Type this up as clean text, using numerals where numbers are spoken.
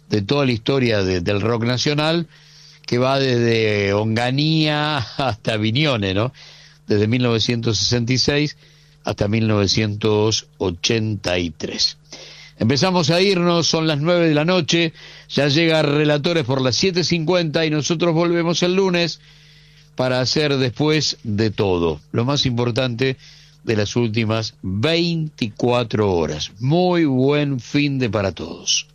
de toda la historia del rock nacional, que va desde Onganía hasta Viñones, ¿no? Desde 1966 hasta 1983. Empezamos a irnos, son las 9 de la noche, ya llega Relatores por las 7:50 y nosotros volvemos el lunes para hacer después de todo, lo más importante de las últimas 24 horas. Muy buen fin de para todos.